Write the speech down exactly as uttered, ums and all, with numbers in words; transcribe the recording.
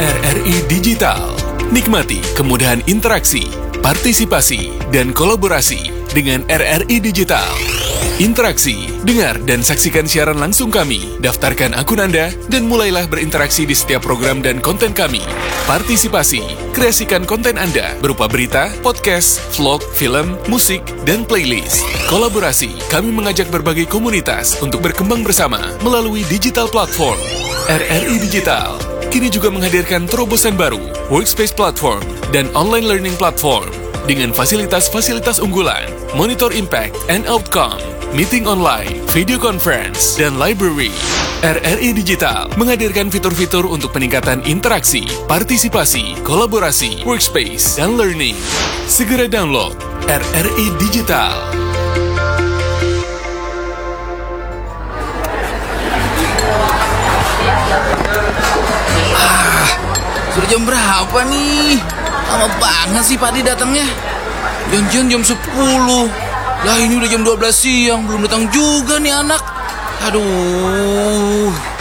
R R I Digital. Nikmati kemudahan interaksi, partisipasi, dan kolaborasi dengan R R I Digital. Interaksi, dengar dan saksikan siaran langsung kami, daftarkan akun Anda, dan mulailah berinteraksi di setiap program dan konten kami. Partisipasi, kreasikan konten Anda berupa berita, podcast, vlog, film, musik, dan playlist. Kolaborasi, kami mengajak berbagai komunitas untuk berkembang bersama melalui digital platform. R R I Digital kini juga menghadirkan terobosan baru, workspace platform, dan online learning platform dengan fasilitas-fasilitas unggulan, monitor impact and outcome, meeting online, video conference, dan library. R R I Digital menghadirkan fitur-fitur untuk peningkatan interaksi, partisipasi, kolaborasi, workspace, dan learning. Segera download R R I Digital. Ah, sudah jam berapa nih? Lama banget sih Pak Di datangnya. Janjian jam sepuluh. Lah ini udah jam dua belas siang, belum datang juga nih anak. Aduh.